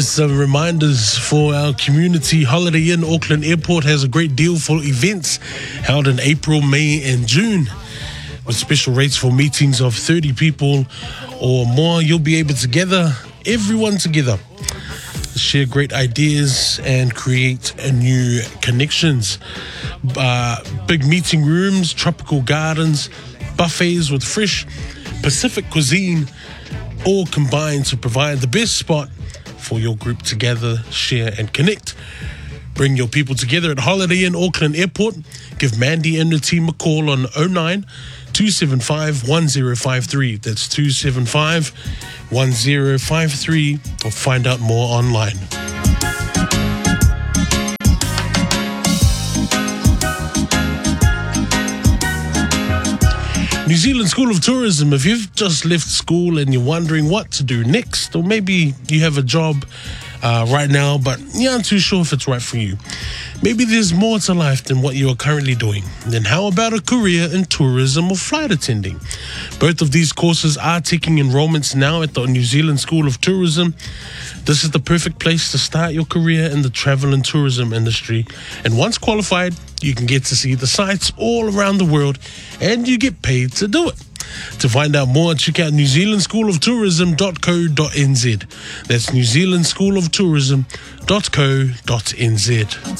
Some reminders for our community. Holiday Inn Auckland Airport has a great deal for events held in April, May and June. With special rates for meetings of 30 people or more, you'll be able to gather everyone together, share great ideas and create new connections. Big meeting rooms, tropical gardens, buffets with fresh Pacific cuisine, all combined to provide the best spot for your group to gather, share and connect. Bring your people together at Holiday Inn Auckland Airport. Give Mandy and the team a call on 09 275 1053. That's 275 1053, or find out more online. New Zealand School of Tourism. If you've just left school and you're wondering what to do next, or maybe you have a job right now, but you're not too sure if it's right for you. Maybe there's more to life than what you are currently doing. Then how about a career in tourism or flight attending? Both of these courses are taking enrollments now at the New Zealand School of Tourism. This is the perfect place to start your career in the travel and tourism industry. And once qualified, you can get to see the sights all around the world, and you get paid to do it. To find out more, check out newzealandschooloftourism.co.nz. That's newzealandschooloftourism.co.nz.